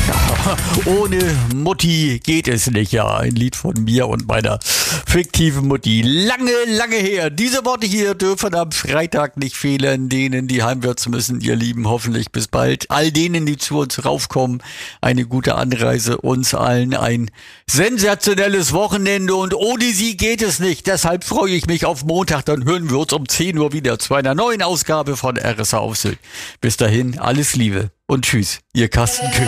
Ohne Mutti geht es nicht, ja. Ein Lied von mir und meiner fiktiven Mutti. Lange, lange her. Diese Worte hier dürfen am Freitag nicht fehlen. Denen, die heimwärts müssen, ihr Lieben, hoffentlich bis bald. All denen, die zu uns raufkommen, eine gute Anreise. Uns allen ein sensationelles Wochenende. Und ohne sie geht es nicht. Deshalb freue ich mich auf Montag. Dann hören wir uns um 10 Uhr wieder zu einer neuen Ausgabe von RSA auf Sylt. Bis dahin, alles Liebe und tschüss. Ihr Carsten König.